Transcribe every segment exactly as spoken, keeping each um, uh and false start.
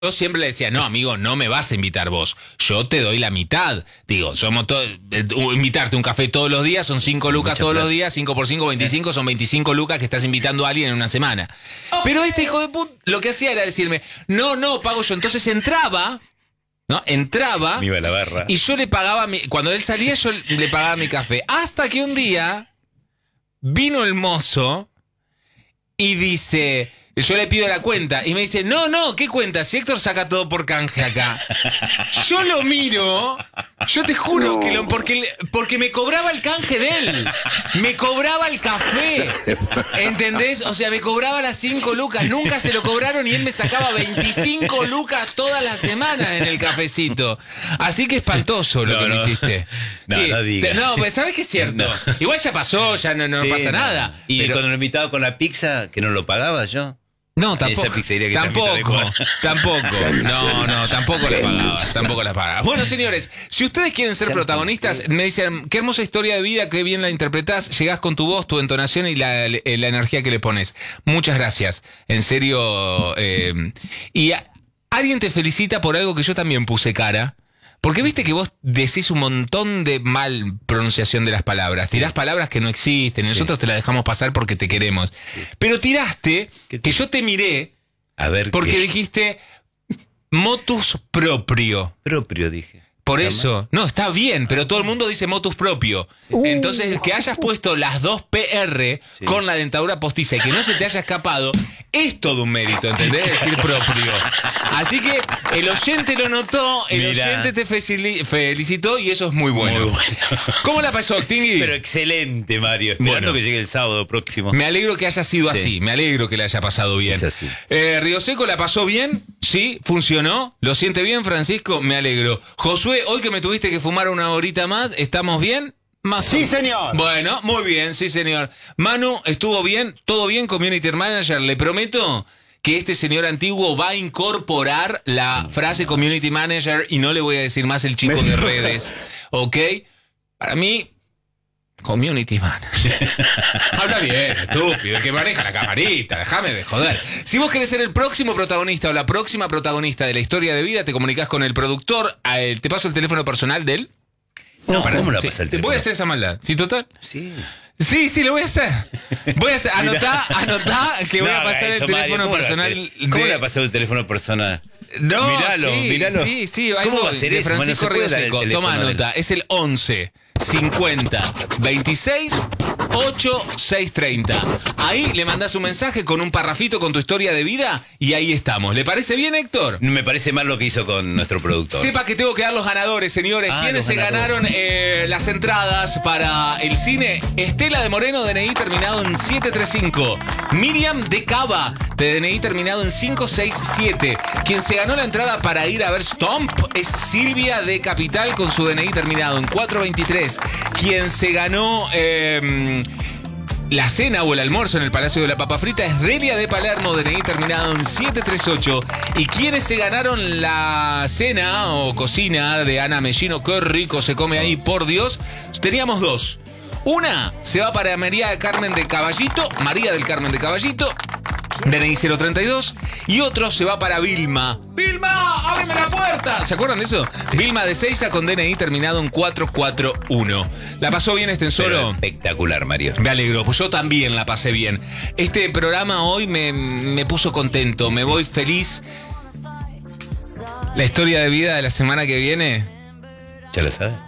Yo siempre le decía, no, amigo, no me vas a invitar vos. Yo te doy la mitad. Digo, somos todos. Eh, invitarte un café todos los días son cinco lucas todos plata. los días. cinco por cinco, veinticinco. Son veinticinco lucas que estás invitando a alguien en una semana. Oh, Pero este hijo de puta lo que hacía era decirme, no, no, pago yo. Entonces entraba. ¿No? Entraba. Me iba a la barra. Y yo le pagaba. Mi, cuando él salía, yo le pagaba mi café. Hasta que un día vino el mozo y dice. Yo le pido la cuenta y me dice, no, no, ¿qué cuenta? Si Héctor saca todo por canje acá. Yo lo miro, yo te juro no. que lo, porque, porque me cobraba el canje de él. Me cobraba el café. ¿Entendés? O sea, me cobraba las cinco lucas. Nunca se lo cobraron y él me sacaba veinticinco lucas todas las semanas en el cafecito. Así que espantoso lo no, que no. me hiciste. No, sí, no digas. No, pues ¿sabes qué es cierto? No. Igual ya pasó, ya no, no sí, pasa no. nada. Y pero... cuando lo invitaba con la pizza, que no lo pagaba yo. No, tampoco. Esa pizzería que tampoco, tampoco. No, no, tampoco la pagaba. Tampoco la pagaba. Bueno, señores, si ustedes quieren ser protagonistas, me dicen, qué hermosa historia de vida, qué bien la interpretás, llegás con tu voz, tu entonación y la, la energía que le pones. Muchas gracias. En serio. Eh, y a, alguien te felicita por algo que yo también puse cara. Porque viste que vos decís un montón de mal pronunciación de las palabras. Tirás palabras que no existen y nosotros sí. te las dejamos pasar porque te queremos. Sí. Pero tiraste te... que yo te miré a ver porque qué. dijiste motus proprio. Propio dije. Por eso, no, está bien, pero todo el mundo dice motus propio. Uh. Entonces, el que hayas puesto las dos P R sí. con la dentadura postiza y que no se te haya escapado, es todo un mérito, ¿entendés? Decir propio. Así que el oyente lo notó, el Mirá. oyente te felicitó y eso es muy bueno. Muy bueno. ¿Cómo la pasó, Tingui? Pero excelente, Mario. Esperando bueno. que llegue el sábado próximo. Me alegro que haya sido sí. así, me alegro que le haya pasado bien. Es así. Eh, Río Seco la pasó bien, sí, funcionó. ¿Lo siente bien, Francisco? Me alegro. Josué, hoy que me tuviste que fumar una horita más, ¿estamos bien? Más sí, señor. Bueno, muy bien, sí, señor. Manu, ¿estuvo bien? ¿Todo bien, Community Manager? Le prometo que este señor antiguo va a incorporar la frase Community Manager y no le voy a decir más el chico de redes. ¿Ok? Para mí, Community Manager. Habla bien, estúpido, el que maneja la camarita, déjame de joder. Si vos querés ser el próximo protagonista o la próxima protagonista de la historia de vida, te comunicás con el productor. El, te paso el teléfono personal de él. No, para, ¿cómo la sí, pasa el teléfono? Voy a hacer esa maldad. ¿Sí, total? Sí. Sí, sí, lo voy a hacer. Voy a hacer. Anotá, anotá que no, voy a pasar eso, el teléfono Mario, personal. De... ¿Cómo le ha pasado el teléfono personal? No, míralo, sí, míralo. Sí, sí, ¿Cómo voy, va a ser de eso? Francisco Bueno, Río Seco. Toma nota, del... es el once cincuenta veintiséis ochenta y seis treinta. Ahí le mandás un mensaje con un parrafito con tu historia de vida y ahí estamos. ¿Le parece bien, Héctor? Me parece mal lo que hizo con nuestro productor. Sepa que tengo que dar los ganadores, señores. Ah, ¿Quiénes se ganadores. ganaron eh, las entradas para el cine? Estela de Moreno, D N I terminado en siete tres cinco. Miriam de Cava, de D N I terminado en cinco seis siete. Quien se ganó la entrada para ir a ver Stomp es Silvia de Capital con su D N I terminado en cuatro veintitrés. Quien se ganó eh, la cena o el almuerzo en el Palacio de la Papa Frita es Delia de Palermo, D N I terminado en siete tres ocho. Y quienes se ganaron la cena o cocina de Ana Mellino, qué rico se come ahí, por Dios, teníamos dos. Una se va para María del Carmen de Caballito, María del Carmen de Caballito, D N I cero treinta y dos, y otro se va para Vilma. ¡Vilma! ¡Ábreme la puerta! ¿Se acuerdan de eso? Sí. Vilma de Seiza con D N I terminado en cuatro cuatro uno. ¿La pasó bien este solo? Espectacular, Mario. Me alegro, pues yo también la pasé bien. Este programa hoy me, me puso contento, me voy feliz. La historia de vida de la semana que viene. ¿Ya lo sabes?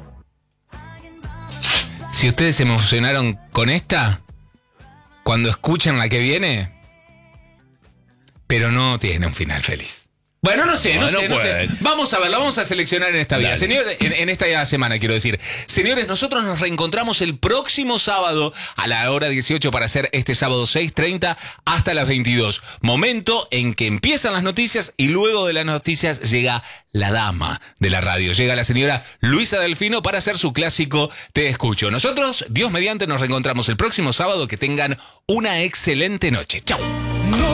Si ustedes se emocionaron con esta, cuando escuchen la que viene, pero no tiene un final feliz. Bueno, no sé, no, no sé, no, no sé. Vamos a ver, la vamos a seleccionar en esta vida. Señores, en, en esta semana, quiero decir. Señores, nosotros nos reencontramos el próximo sábado a la hora dieciocho para hacer este sábado seis treinta hasta las veintidós. Momento en que empiezan las noticias y luego de las noticias llega la dama de la radio. Llega la señora Luisa Delfino para hacer su clásico Te Escucho. Nosotros, Dios mediante, nos reencontramos el próximo sábado. Que tengan una excelente noche. Chau. No.